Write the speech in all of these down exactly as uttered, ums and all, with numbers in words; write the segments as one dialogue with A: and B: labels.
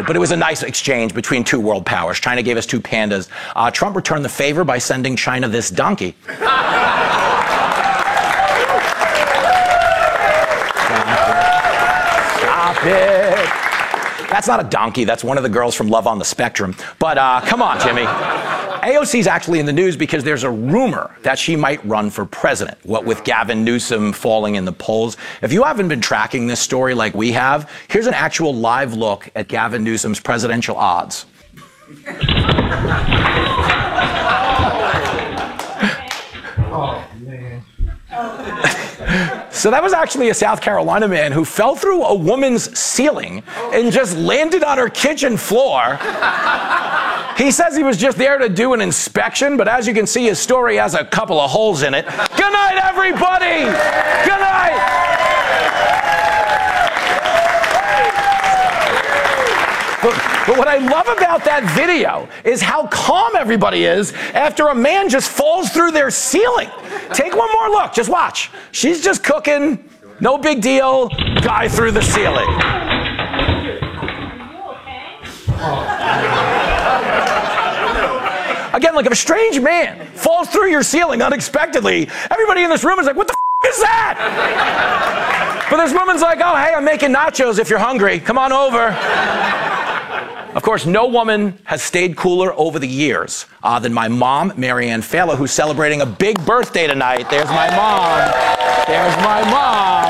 A: it, but it was a nice exchange between two world powers. China gave us two pandas. Uh, Trump returned the favor by sending China this donkey. Stop it. That's not a donkey. That's one of the girls from Love on the Spectrum. But uh, come on, Jimmy. A O C's actually in the news because there's a rumor that she might run for president, what with Gavin Newsom falling in the polls. If you haven't been tracking this story like we have, here's an actual live look at Gavin Newsom's presidential odds.
B: Oh, man.
A: So that was actually a South Carolina man who fell through a woman's ceiling and just landed on her kitchen floor. He says he was just there to do an inspection, but as you can see, his story has a couple of holes in it. Good night, everybody! Good night! But, but what I love about that video is how calm everybody is after a man just falls through their ceiling. Take one more look. Just watch. She's just cooking. No big deal. Guy through the ceiling. Again, like if a strange man falls through your ceiling unexpectedly, everybody in this room is like, what the f*** is that? But this woman's like, oh, hey, I'm making nachos if you're hungry. Come on over. Of course, no woman has stayed cooler over the years uh, than my mom, Marianne Fela, who's celebrating a big birthday tonight. There's my mom. There's my mom.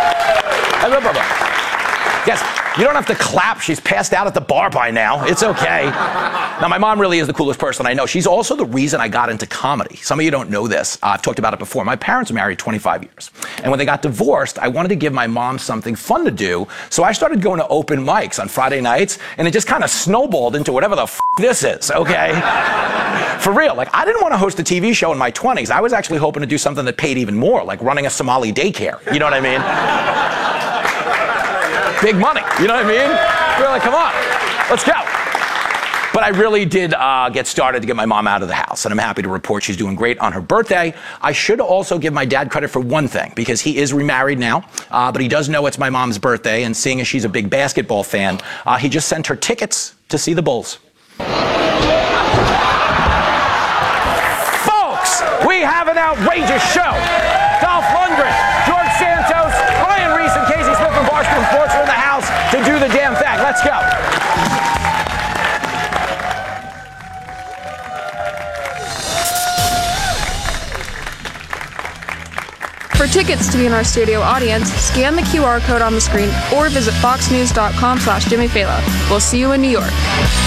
A: Yes, you don't have to clap. She's passed out at the bar by now. It's okay. Now, my mom really is the coolest person I know. She's also the reason I got into comedy. Some of you don't know this. Uh, I've talked about it before. My parents were married twenty-five years. And when they got divorced, I wanted to give my mom something fun to do. So I started going to open mics on Friday nights, and it just kind of snowballed into whatever the f*** this is, okay? For real. Like, I didn't want to host a T V show in my twenties. I was actually hoping to do something that paid even more, like running a Somali daycare. You know what I mean? Big money, you know what I mean? We're like, come on, let's go. But I really did uh, get started to get my mom out of the house, and I'm happy to report she's doing great on her birthday. I should also give my dad credit for one thing, because he is remarried now, uh, but he does know it's my mom's birthday, and seeing as she's a big basketball fan, uh, he just sent her tickets to see the Bulls. Folks, we have an outrageous show. Dolph Lundgren, George Santos, Ryan Reese, and Casey Smith from Barstool Sports are in the house to do the damn thing. Let's go.
C: For tickets to be in our studio audience, scan the Q R code on the screen or visit foxnews.com slash Jimmy Fallon. We'll see you in New York.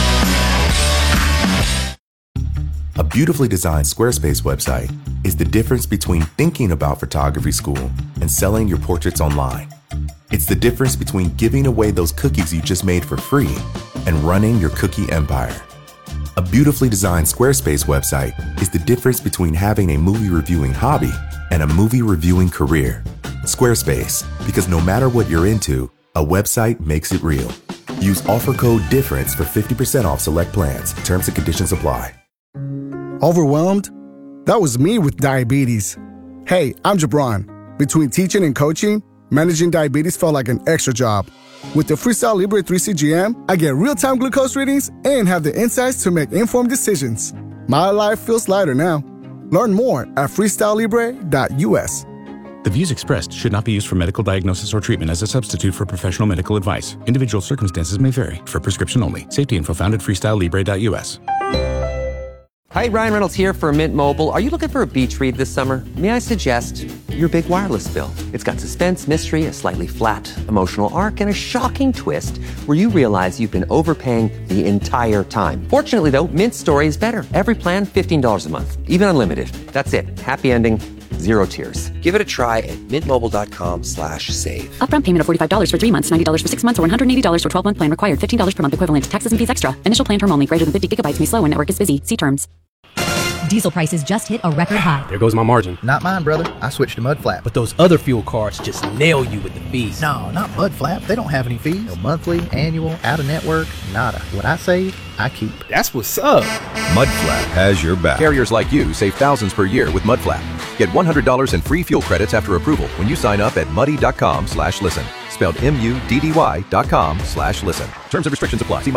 D: A beautifully designed Squarespace website is the difference between thinking about photography school and selling your portraits online. It's the difference between giving away those cookies you just made for free and running your cookie empire. A beautifully designed Squarespace website is the difference between having a movie reviewing hobby and a movie reviewing career. Squarespace, because no matter what you're into, a website makes it real. Use offer code DIFFERENCE for fifty percent off select plans. Terms and conditions apply.
E: Overwhelmed? That was me with diabetes. Hey, I'm Jabron. Between teaching and coaching, managing diabetes felt like an extra job. With the Freestyle Libre three C G M, I get real-time glucose readings and have the insights to make informed decisions. My life feels lighter now. Learn more at freestyle libre dot U S.
F: The views expressed should not be used for medical diagnosis or treatment as a substitute for professional medical advice. Individual circumstances may vary. For prescription only. Safety info found at freestyle libre dot U S.
G: Hi, Ryan Reynolds here for Mint Mobile. Are you looking for a beach read this summer? May I suggest your big wireless bill? It's got suspense, mystery, a slightly flat emotional arc, and a shocking twist where you realize you've been overpaying the entire time. Fortunately, though, Mint's story is better. Every plan, fifteen dollars a month. Even unlimited. That's it. Happy ending. Zero tears. Give it a try at mintmobile.com slash save.
H: Upfront payment of forty-five dollars for three months, ninety dollars for six months, or one hundred eighty dollars for twelve-month plan required. fifteen dollars per month equivalent. Taxes and fees extra. Initial plan term only. Greater than fifty gigabytes may slow when network is busy. See terms.
I: Diesel prices just hit a record high.
J: There goes my margin.
K: Not mine, brother. I switched to Mudflap.
J: But those other fuel cards just nail you with the fees.
K: No, not Mudflap. They don't have any fees. No monthly, annual, out-of-network, nada. What I save, I keep.
J: That's what's up.
L: Mudflap has your back. Carriers like you save thousands per year with Mudflap. Get one hundred dollars in free fuel credits after approval when you sign up at muddy.com slash listen. Spelled M U D D Y dot com slash listen. Terms and restrictions apply. See